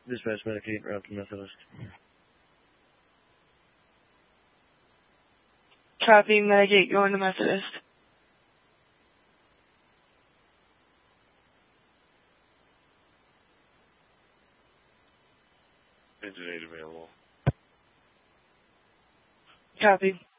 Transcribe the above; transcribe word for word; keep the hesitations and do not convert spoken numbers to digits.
Dispatch Medicaid, route to Methodist. Copy, Medicaid, going to Methodist. Engine eight available. Copy.